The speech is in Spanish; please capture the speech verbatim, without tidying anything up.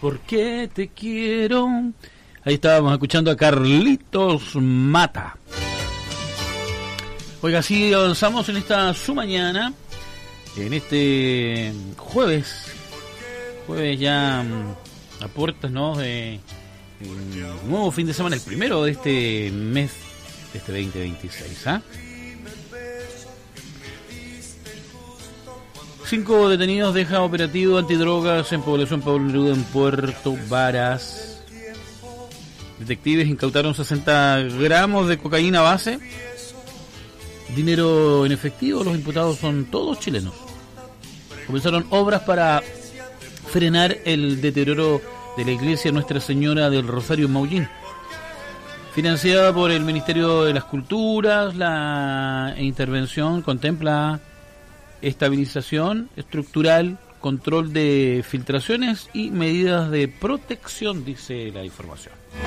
¿Por qué te quiero? Ahí estábamos escuchando a Carlitos Mata. Oiga, así avanzamos en esta su mañana, en este jueves, jueves ya a puertas, ¿no?, de un nuevo fin de semana, el primero de este mes, de este veinte veintiséis, ¿ah? Cinco detenidos deja operativo antidrogas en población Pablo Neruda en Puerto Varas. Detectives incautaron sesenta gramos de cocaína base. Dinero en efectivo, los imputados son todos chilenos. Comenzaron obras para frenar el deterioro de la iglesia Nuestra Señora del Rosario en Maullín. Financiada por el Ministerio de las Culturas, la intervención contempla estabilización estructural, control de filtraciones y medidas de protección, dice la información.